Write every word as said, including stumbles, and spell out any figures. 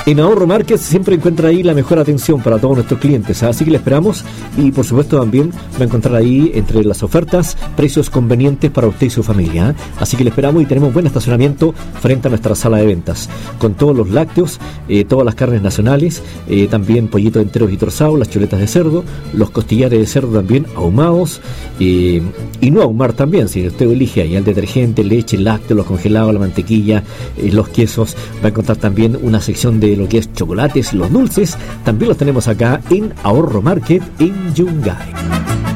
En Ahorro Market siempre encuentra ahí la mejor atención para todos nuestros clientes, ¿eh? Así que le esperamos y por supuesto también va a encontrar ahí entre las ofertas precios convenientes para usted y su familia, ¿eh? Así que le esperamos y tenemos buen estacionamiento frente a nuestra sala de ventas con todos los lácteos, eh, todas las carnes nacionales, eh, también pollitos enteros y torsados, las chuletas de cerdo, los costillares de cerdo también ahumados, eh, y no ahumar también, si usted elige ahí el detergente, leche, lácteo, los congelados, la mantequilla, eh, los quesos. Va a encontrar también una sección de lo que es chocolates y los dulces, también los tenemos acá en Ahorro Market en Yungay.